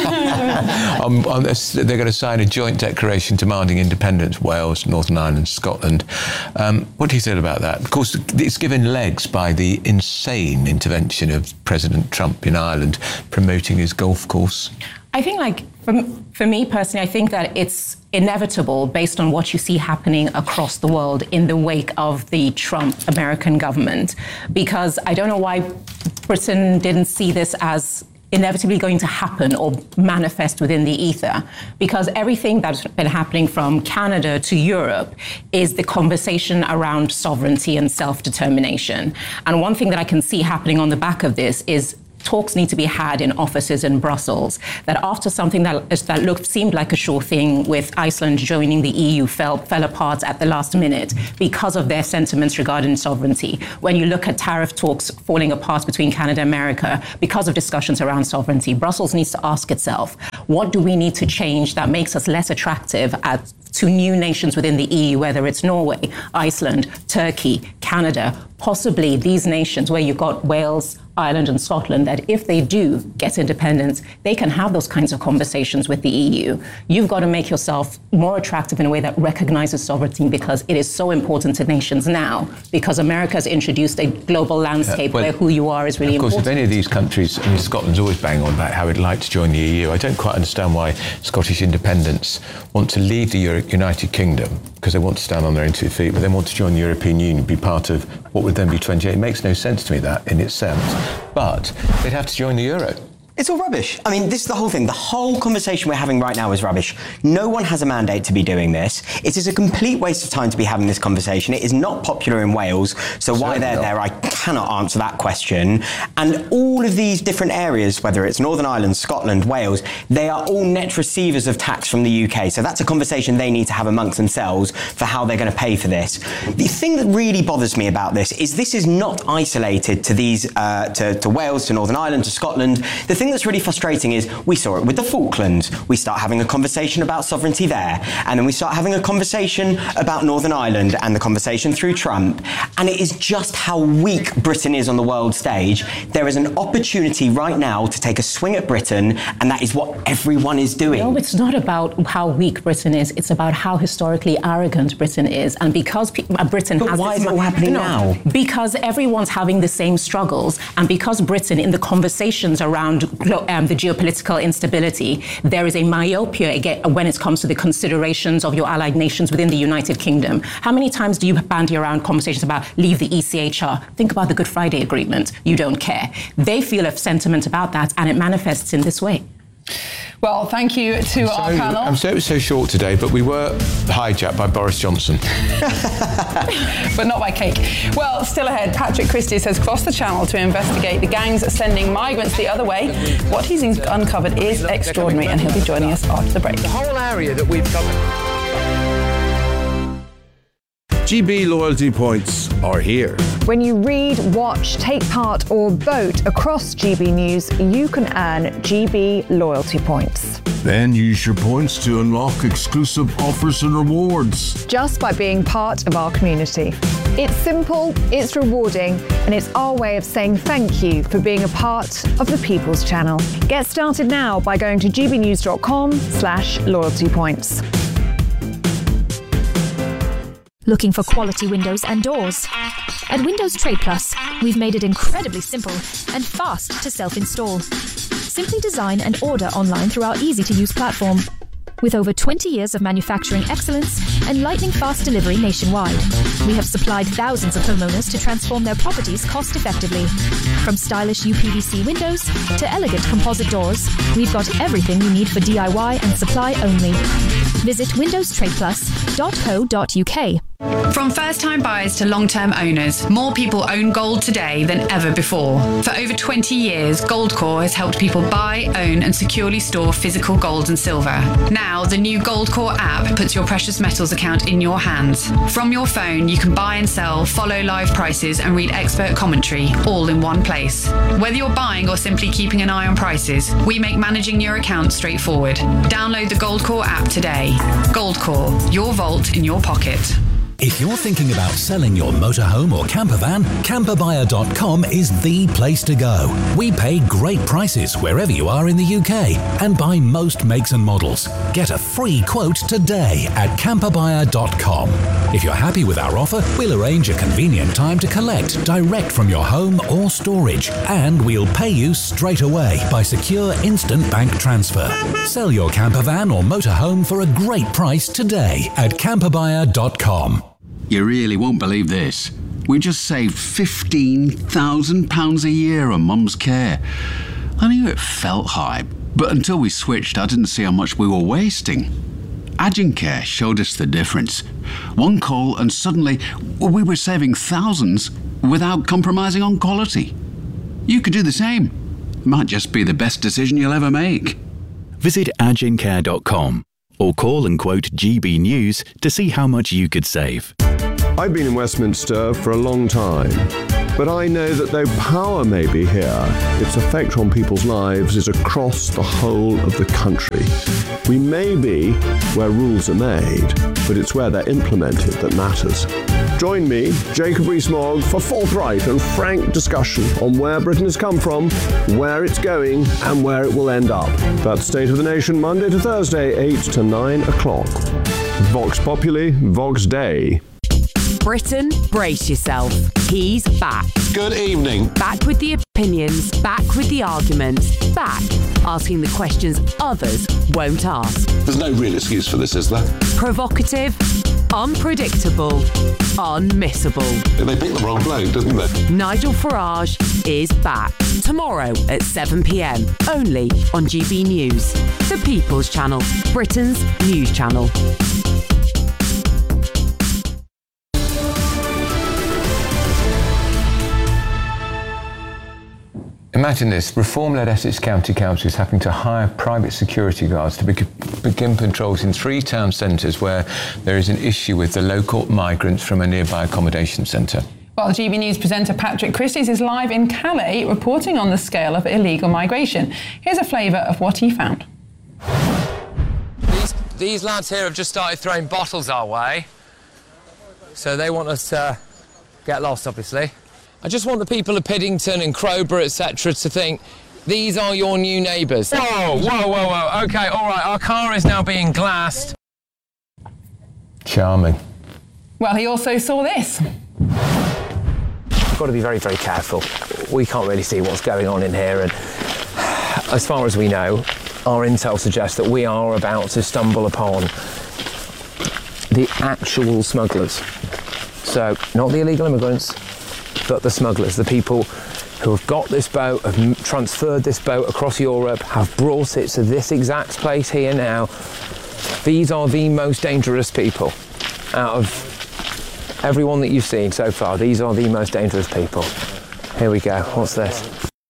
They're going to sign a joint declaration demanding independence, Wales, Northern Ireland, Scotland. What do you feel about that? Of course, it's given legs by the insane intervention of President Trump in Ireland, promoting his golf course. I think, for me personally, I think that it's inevitable based on what you see happening across the world in the wake of the Trump American government, because I don't know why Britain didn't see this as inevitably going to happen or manifest within the ether, because everything that's been happening from Canada to Europe is the conversation around sovereignty and self-determination. And one thing that I can see happening on the back of this is talks need to be had in offices in Brussels, that after something that seemed like a sure thing with Iceland joining the EU fell apart at the last minute because of their sentiments regarding sovereignty. When you look at tariff talks falling apart between Canada and America because of discussions around sovereignty, Brussels needs to ask itself, what do we need to change that makes us less attractive to new nations within the EU, whether it's Norway, Iceland, Turkey, Canada, possibly these nations where you've got Wales, Ireland and Scotland, that if they do get independence, they can have those kinds of conversations with the EU. You've got to make yourself more attractive in a way that recognizes sovereignty, because it is so important to nations now, because America has introduced a global landscape where who you are is really important. Of course, if any of these countries, I mean, Scotland's always banging on about how it'd like to join the EU. I don't quite understand why Scottish independents want to leave the United Kingdom, because they want to stand on their own 2 feet, but they want to join the European Union, be part of what would then be 28. It makes no sense to me, that, in its sense. But they'd have to join the euro. It's all rubbish. I mean, this is the whole thing. The whole conversation we're having right now is rubbish. No one has a mandate to be doing this. It is a complete waste of time to be having this conversation. It is not popular in Wales, so why they're there, I cannot answer that question. And all of these different areas, whether it's Northern Ireland, Scotland, Wales, they are all net receivers of tax from the UK. So that's a conversation they need to have amongst themselves for how they're going to pay for this. The thing that really bothers me about this is not isolated to these, to Wales, to Northern Ireland, to Scotland. The thing that's really frustrating is we saw it with the Falklands. We start having a conversation about sovereignty there, and then we start having a conversation about Northern Ireland and the conversation through Trump, and it is just how weak Britain is on the world stage. There is an opportunity right now to take a swing at Britain, and that is what everyone is doing. No, it's not about how weak Britain is. It's about how historically arrogant Britain is, and because Britain has... Why is it all happening now? Because everyone's having the same struggles, and because Britain, in the conversations around the geopolitical instability, there is a myopia again when it comes to the considerations of your allied nations within the United Kingdom. How many times do you bandy around conversations about leave the ECHR? Think about the Good Friday Agreement. You don't care. They feel a sentiment about that, and it manifests in this way. Well, thank you to our panel. I'm so short today, but we were hijacked by Boris Johnson. But not by cake. Well, still ahead, Patrick Christys has crossed the channel to investigate the gangs sending migrants the other way. What he's uncovered is extraordinary, and he'll be joining us after the break. The whole area that we've covered. GB loyalty points are here. When you read, watch, take part or vote across GB News, you can earn GB loyalty points. Then use your points to unlock exclusive offers and rewards. Just by being part of our community. It's simple, it's rewarding, and it's our way of saying thank you for being a part of the People's Channel. Get started now by going to gbnews.com/loyalty points. Looking for quality windows and doors? At Windows Trade Plus, we've made it incredibly simple and fast to self-install. Simply design and order online through our easy-to-use platform. With over 20 years of manufacturing excellence and lightning-fast delivery nationwide, we have supplied thousands of homeowners to transform their properties cost-effectively. From stylish UPVC windows to elegant composite doors, we've got everything you need for DIY and supply only. Visit windowstradeplus.co.uk. From first-time buyers to long-term owners, more people own gold today than ever before. For over 20 years, Goldcore has helped people buy, own and securely store physical gold and silver. Now, the new Goldcore app puts your precious metals account in your hands. From your phone, you can buy and sell, follow live prices and read expert commentary, all in one place. Whether you're buying or simply keeping an eye on prices, we make managing your account straightforward. Download the Goldcore app today. Goldcore, your vault in your pocket. If you're thinking about selling your motorhome or camper van, camperbuyer.com is the place to go. We pay great prices wherever you are in the UK and buy most makes and models. Get a free quote today at camperbuyer.com. If you're happy with our offer, we'll arrange a convenient time to collect direct from your home or storage, and we'll pay you straight away by secure instant bank transfer. Sell your camper van or motorhome for a great price today at camperbuyer.com. You really won't believe this. We just saved £15,000 a year on Mum's care. I knew it felt high, but until we switched, I didn't see how much we were wasting. Agencare showed us the difference. One call and suddenly we were saving thousands without compromising on quality. You could do the same. It might just be the best decision you'll ever make. Visit agencare.com or call and quote GB News to see how much you could save. I've been in Westminster for a long time, but I know that though power may be here, its effect on people's lives is across the whole of the country. We may be where rules are made, but it's where they're implemented that matters. Join me, Jacob Rees-Mogg, for forthright and frank discussion on where Britain has come from, where it's going, and where it will end up. That's State of the Nation, Monday to Thursday, 8 to 9 o'clock. Vox Populi, Vox Dei. Britain, brace yourself. He's back. Good evening. Back with the opinions, back with the arguments, back asking the questions others won't ask. There's no real excuse for this, is there? Provocative, unpredictable, unmissable. They picked the wrong bloke, didn't they? Nigel Farage is back. Tomorrow at 7 p.m. only on GB News. The People's Channel, Britain's news channel. Imagine this, Reform-led Essex County Council is having to hire private security guards to begin patrols in 3 town centres where there is an issue with the local migrants from a nearby accommodation centre. Well, GB News presenter Patrick Christys is live in Calais reporting on the scale of illegal migration. Here's a flavour of what he found. These lads here have just started throwing bottles our way, so they want us to get lost, obviously. I just want the people of Piddington and Crowborough, etc., to think these are your new neighbours. Whoa, whoa, whoa, whoa. OK, all right, our car is now being glassed. Charming. Well, he also saw this. We've got to be very, very careful. We can't really see what's going on in here, and as far as we know, our intel suggests that we are about to stumble upon the actual smugglers. So, not the illegal immigrants, but the smugglers, the people who have got this boat, have transferred this boat across Europe, have brought it to this exact place here now. These are the most dangerous people out of everyone that you've seen so far. These are the most dangerous people. Here we go. What's this?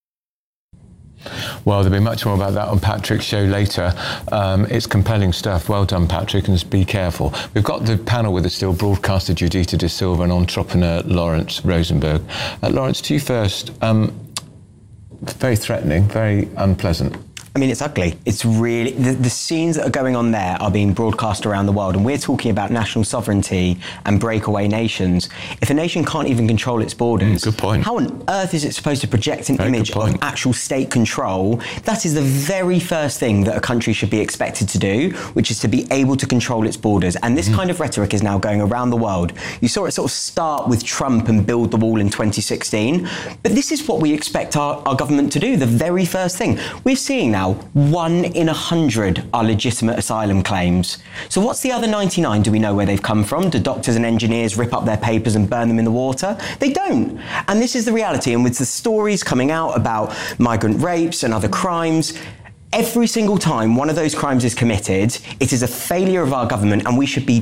Well, there'll be much more about that on Patrick's show later. It's compelling stuff. Well done, Patrick, and be careful. We've got the panel with us still, broadcaster Judita De Silva and entrepreneur Lawrence Rosenberg. Lawrence, to you first. Very threatening, very unpleasant. I mean, it's ugly. It's really... The scenes that are going on there are being broadcast around the world, and we're talking about national sovereignty and breakaway nations. If a nation can't even control its borders... good point. How on earth is it supposed to project an image of actual state control? That is the very first thing that a country should be expected to do, which is to be able to control its borders. And this kind of rhetoric is now going around the world. You saw it sort of start with Trump and build the wall in 2016. But this is what we expect our government to do, the very first thing. We're seeing now 1 in 100 are legitimate asylum claims. So what's the other 99? Do we know where they've come from? Do doctors and engineers rip up their papers and burn them in the water? They don't. And this is the reality. And with the stories coming out about migrant rapes and other crimes, every single time one of those crimes is committed, it is a failure of our government, and we should be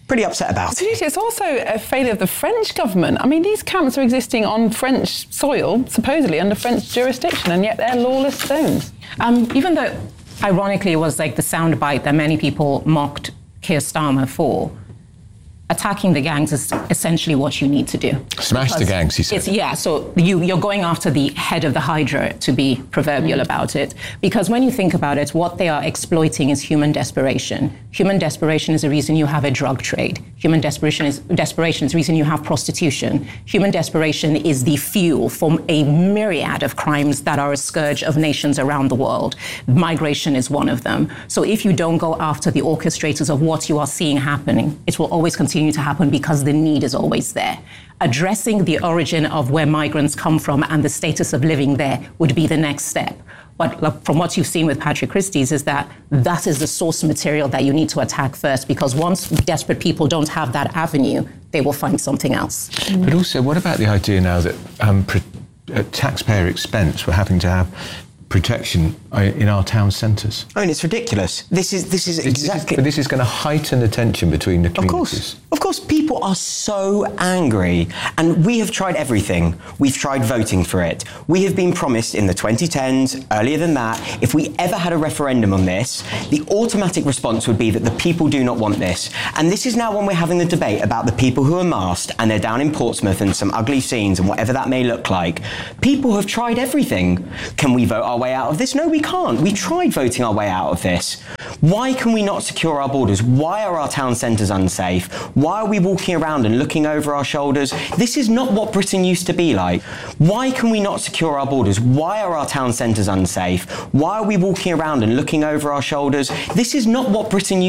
pretty upset about it. It's also a failure of the French government. I mean, these camps are existing on French soil, supposedly under French jurisdiction, and yet they're lawless zones. Even though, ironically, it was like the soundbite that many people mocked Keir Starmer for, attacking the gangs is essentially what you need to do. Smash the gangs, he said. So you're going after the head of the Hydra, to be proverbial about it. Because when you think about it, what they are exploiting is human desperation. Human desperation is the reason you have a drug trade. Human desperation is the reason you have prostitution. Human desperation is the fuel for a myriad of crimes that are a scourge of nations around the world. Migration is one of them. So if you don't go after the orchestrators of what you are seeing happening, it will always continue to happen because the need is always there. Addressing the origin of where migrants come from and the status of living there would be the next step. But from what you've seen with Patrick Christie's is that is the source material that you need to attack first, because once desperate people don't have that avenue, they will find something else. But also, what about the idea now that at taxpayer expense we're having to have protection in our town centres? I mean, it's ridiculous. This is exactly... But this is going to heighten the tension between the communities. Of course, people are so angry. And we have tried everything. We've tried voting for it. We have been promised in the 2010s, earlier than that, if we ever had a referendum on this, the automatic response would be that the people do not want this. And this is now when we're having the debate about the people who are masked and they're down in Portsmouth and some ugly scenes and whatever that may look like. People have tried everything. Can we vote our way out of this? No, we can't. We tried voting our way out of this. Why can we not secure our borders? Why are our town centres unsafe? Why are we walking around and looking over our shoulders? This is not what Britain used to be like. Why can we not secure our borders? Why are our town centres unsafe? Why are we walking around and looking over our shoulders? This is not what Britain used